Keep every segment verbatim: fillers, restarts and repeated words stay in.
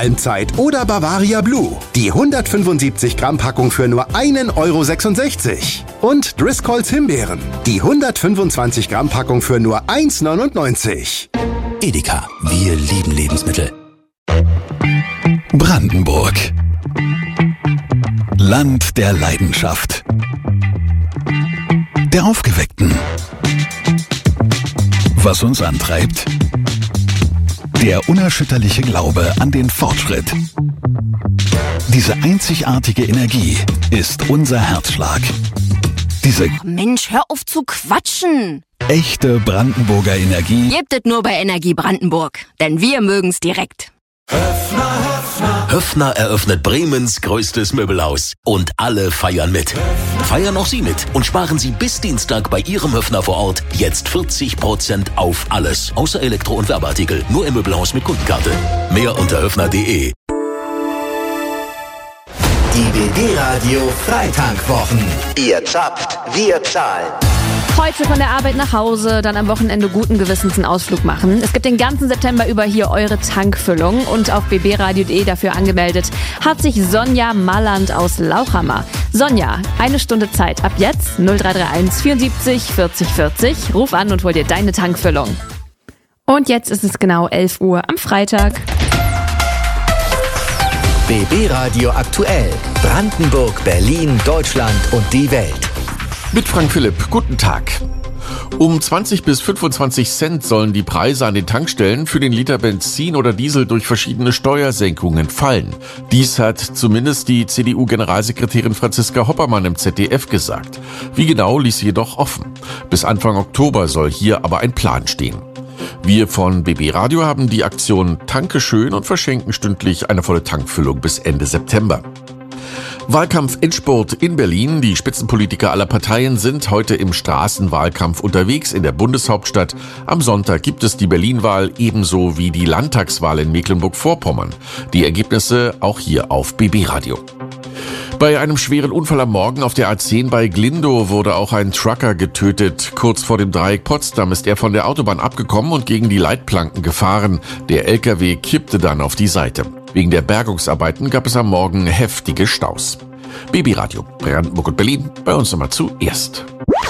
Endzeit oder Bavaria Blue. Die hundertfünfundsiebzig Gramm Packung für nur einen Euro sechsundsechzig. Und Driscolls Himbeeren. Die hundertfünfundzwanzig Gramm Packung für nur eins neunundneunzig. Edeka, wir lieben Lebensmittel. Brandenburg. Land der Leidenschaft. Der Aufgeweckten. Was uns antreibt? Der unerschütterliche Glaube an den Fortschritt. Diese einzigartige Energie ist unser Herzschlag. Diese Mensch, hör auf zu quatschen! Echte Brandenburger Energie Gebt es nur bei Energie Brandenburg, denn wir mögen's direkt. Höffner, Höffner. Höffner eröffnet Bremens größtes Möbelhaus. Und alle feiern mit. Feiern auch Sie mit und sparen Sie bis Dienstag bei Ihrem Höffner vor Ort jetzt vierzig Prozent auf alles. Außer Elektro- und Werbeartikel. Nur im Möbelhaus mit Kundenkarte. Mehr unter höffner punkt de. Die B B-Radio Freitankwwochen. Ihr zappt, wir zahlen. Heute von der Arbeit nach Hause, dann am Wochenende guten Gewissens einen Ausflug machen. Es gibt den ganzen September über hier eure Tankfüllung und auf b b radio punkt de dafür angemeldet hat sich Sonja Malland aus Lauchhammer. Sonja, eine Stunde Zeit ab jetzt null drei drei eins vierundsiebzig vierzig vierzig. Ruf an und hol dir deine Tankfüllung. Und jetzt ist es genau elf Uhr am Freitag. B B-Radio aktuell. Brandenburg, Berlin, Deutschland und die Welt. Mit Frank Philipp, guten Tag. Um zwanzig bis fünfundzwanzig Cent sollen die Preise an den Tankstellen für den Liter Benzin oder Diesel durch verschiedene Steuersenkungen fallen. Dies hat zumindest die C D U-Generalsekretärin Franziska Hoppermann im Z D F gesagt. Wie genau, ließ sie jedoch offen. Bis Anfang Oktober soll hier aber ein Plan stehen. Wir von B B Radio haben die Aktion Tanke schön und verschenken stündlich eine volle Tankfüllung bis Ende September. Wahlkampf-Endspurt in Berlin. Die Spitzenpolitiker aller Parteien sind heute im Straßenwahlkampf unterwegs in der Bundeshauptstadt. Am Sonntag gibt es die Berlin-Wahl ebenso wie die Landtagswahl in Mecklenburg-Vorpommern. Die Ergebnisse auch hier auf B B Radio. Bei einem schweren Unfall am Morgen auf der A zehn bei Glindow wurde auch ein Trucker getötet. Kurz vor dem Dreieck Potsdam ist er von der Autobahn abgekommen und gegen die Leitplanken gefahren. Der L K W kippte dann auf die Seite. Wegen der Bergungsarbeiten gab es am Morgen heftige Staus. B B Radio, Brandenburg und Berlin, bei uns nochmal zuerst.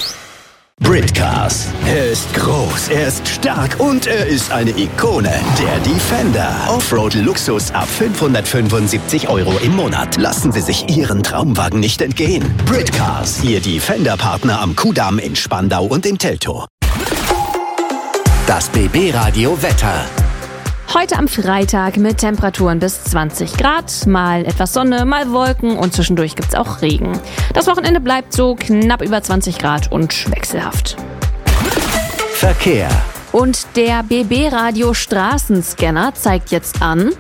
Britcars. Er ist groß, er ist stark und er ist eine Ikone. Der Defender. Offroad-Luxus ab fünfhundertfünfundsiebzig Euro im Monat. Lassen Sie sich Ihren Traumwagen nicht entgehen. Britcars, Ihr Defender-Partner am Kudamm in Spandau und in Teltow. Das B B-Radio Wetter. Heute am Freitag mit Temperaturen bis zwanzig Grad, mal etwas Sonne, mal Wolken und zwischendurch gibt's auch Regen. Das Wochenende bleibt so knapp über zwanzig Grad und wechselhaft. Verkehr. Und der B B-Radio Straßenscanner zeigt jetzt an: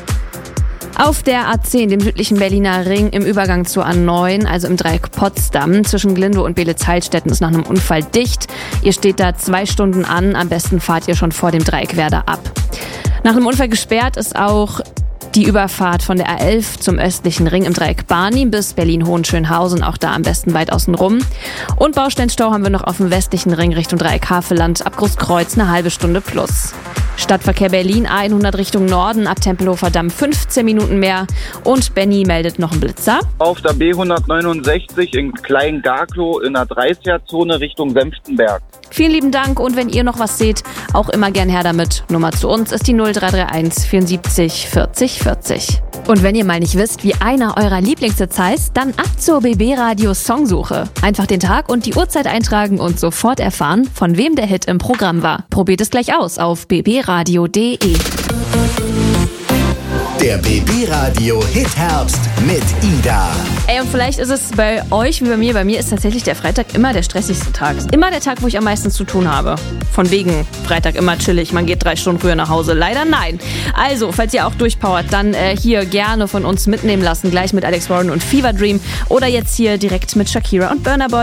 auf der A zehn, dem südlichen Berliner Ring, im Übergang zur A neun, also im Dreieck Potsdam, zwischen Glindow und Beelitz-Heilstätten, ist nach einem Unfall dicht. Ihr steht da zwei Stunden an, am besten fahrt ihr schon vor dem Dreieck Werder ab. Nach einem Unfall gesperrt ist auch die Überfahrt von der A elf zum östlichen Ring im Dreieck Barnim bis Berlin-Hohenschönhausen, auch da am besten weit außen rum. Und Bausteinstau haben wir noch auf dem westlichen Ring Richtung Dreieck Havelland, ab Großkreuz eine halbe Stunde plus. Stadtverkehr Berlin A hundert Richtung Norden, ab Tempelhofer Damm fünfzehn Minuten mehr. Und Benny meldet noch einen Blitzer. Auf der B hundertneunundsechzig in Klein-Garklow in der dreißiger-Zone Richtung Senftenberg. Vielen lieben Dank und wenn ihr noch was seht, auch immer gern her damit. Nummer zu uns ist die null drei drei eins vierundsiebzig vierzig vierzig. Und wenn ihr mal nicht wisst, wie einer eurer Lieblingshits heißt, dann ab zur B B-Radio Songsuche. Einfach den Tag und die Uhrzeit eintragen und sofort erfahren, von wem der Hit im Programm war. Probiert es gleich aus auf b b radio punkt de. Der B B-Radio Hit-Herbst mit Ida. Ey, und vielleicht ist es bei euch wie bei mir. Bei mir ist tatsächlich der Freitag immer der stressigste Tag. Immer der Tag, wo ich am meisten zu tun habe. Von wegen Freitag immer chillig, man geht drei Stunden früher nach Hause. Leider nein. Also, falls ihr auch durchpowert, dann äh, hier gerne von uns mitnehmen lassen. Gleich mit Alex Warren und Fever Dream. Oder jetzt hier direkt mit Shakira und Burna Boy.